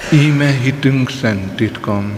Íme hitünk szent titkam.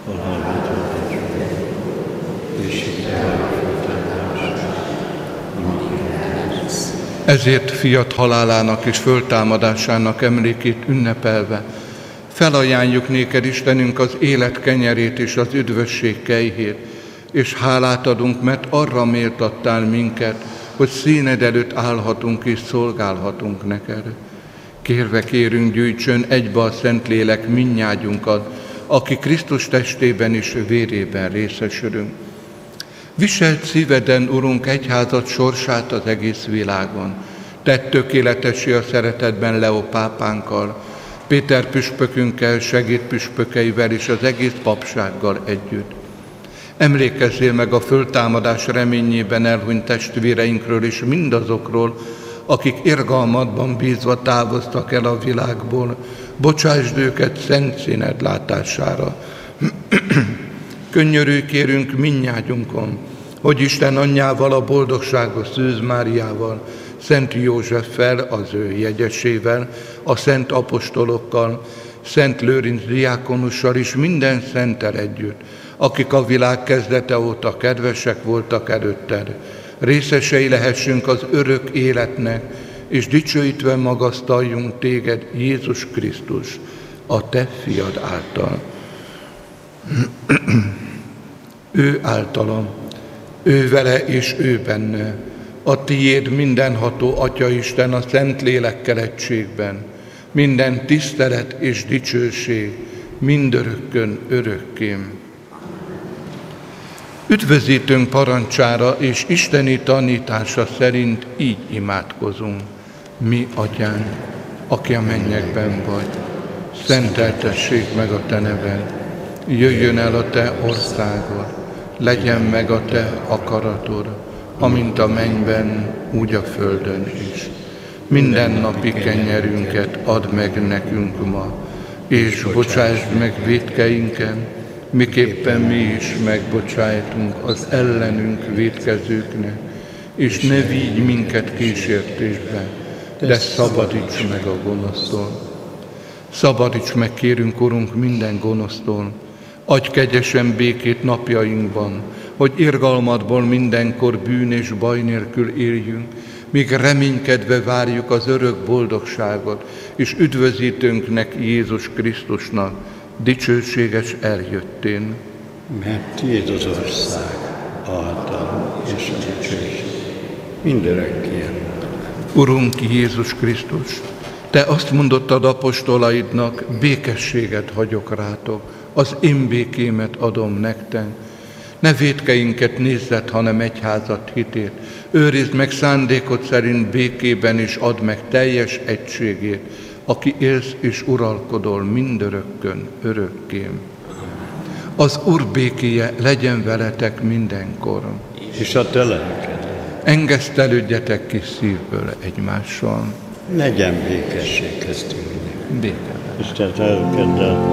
Ezért fiat halálának és föltámadásának emlékét ünnepelve felajánljuk néked, Istenünk, az élet kenyerét és az üdvösség kejhét, és hálát adunk, mert arra méltattál minket, hogy színed előtt állhatunk és szolgálhatunk neked. Kérve kérünk, gyűjtsön egybe a Szentlélek mindnyájunkat, aki Krisztus testében és vérében részesülünk. Viselt szíveden, Urunk, egyházad sorsát az egész világon. Tedd tökéletessé a szeretetben Leó pápánkkal, Péter püspökünkkel, segédpüspökeivel és az egész papsággal együtt. Emlékezzél meg a föltámadás reményében elhunyt testvéreinkről és mindazokról, akik irgalmadban bízva távoztak el a világból. Bocsásd őket szent színed látására. Könyörülj kérünk mindnyájunkon, hogy Isten anyjával, a boldogságos Szűz Máriával, Szent Józseffel, az ő jegyesével, a szent apostolokkal, Szent Lőrinc diákonussal és minden szenttel együtt, akik a világ kezdete óta kedvesek voltak előtted, részesei lehessünk az örök életnek, és dicsőítve magasztaljunk téged, Jézus Krisztus, a te fiad által. Ő általam, ő vele és ő benne, a tiéd mindenható Atyaisten a Szentlélekkel egységben, minden tisztelet és dicsőség mindörökkön örökké. Üdvözítőnk parancsára és isteni tanítása szerint így imádkozunk. Mi, Atyánk, aki a mennyekben vagy, szenteltessék meg a te neved, jöjjön el a te országod, legyen meg a te akaratod, amint a mennyben, úgy a földön is. Minden napi kenyerünket add meg nekünk ma, és bocsásd meg vétkeinken, miképpen mi is megbocsájtunk az ellenünk vétkezőknek, és ne vigy minket kísértésbe, de szabadíts meg a gonosztól. Szabadíts meg, kérünk, Urunk, minden gonosztól, adj kegyesen békét napjainkban, hogy irgalmadból mindenkor bűn és baj nélkül éljünk, míg reménykedve várjuk az örök boldogságot, és üdvözítőnknek, Jézus Krisztusnak dicsőséges eljöttén. Mert tiéd az ország, a hatalom és a dicsőség mindörökké. Urunk Jézus Krisztus, te azt mondottad apostolaidnak, békességet hagyok rátok, az én békémet adom nektek. Ne vétkeinket nézzed, hanem egyházat hitét. Őrizd meg szándékod szerint békében, és add meg teljes egységét, aki élsz és uralkodol mindörökkön, örökké. Az Úr békéje legyen veletek mindenkor. És a te lelked. Engesztelődjetek ki szívből egymással. Legyen békesség köztünk. Béke. Isten lelkeddel.